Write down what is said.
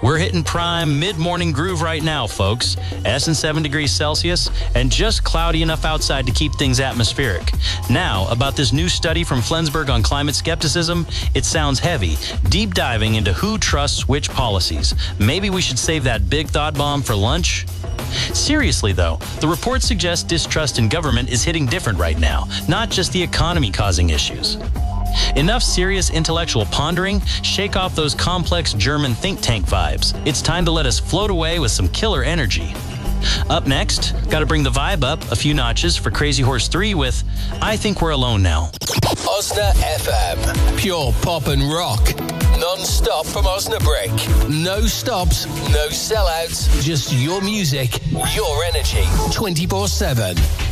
We're hitting prime mid-morning groove right now, folks. S and 7 degrees Celsius and just cloudy enough outside to keep things atmospheric. Now, about this new study from Flensburg on climate skepticism, it sounds heavy, deep diving into who trusts which policies. Maybe we should save that big thought bomb for lunch? Seriously, though, the report suggests distrust in government is hitting different right now, not just the economy causing issues. Enough serious intellectual pondering, shake off those complex German think tank vibes. It's time to let us float away with some killer energy. Up next, gotta bring the vibe up a few notches for Crazy Horse 3 with I Think We're Alone Now. Osna FM. Pure pop and rock. Non-stop from Osnabrück. No stops, no sellouts, just your music, your energy, 24/7.